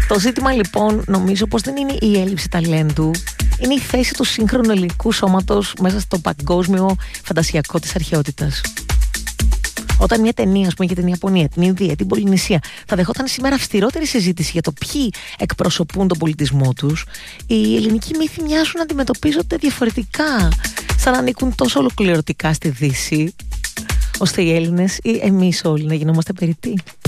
Το ζήτημα λοιπόν νομίζω πως δεν είναι η έλλειψη ταλέντου, είναι η θέση του σύγχρονου ελληνικού σώματος μέσα στο παγκόσμιο φαντασιακό της αρχαιότητας. Όταν μια ταινία, ας πούμε, για την Ιαπωνία, την Ινδία, την Πολυνησία, θα δεχόταν σήμερα αυστηρότερη συζήτηση για το ποιοι εκπροσωπούν τον πολιτισμό τους, οι ελληνικοί μύθοι μοιάζουν να αντιμετωπίζονται διαφορετικά, σαν να ανήκουν τόσο ολοκληρωτικά στη Δύση, ώστε οι Έλληνες ή εμείς όλοι να γινόμαστε περιττοί.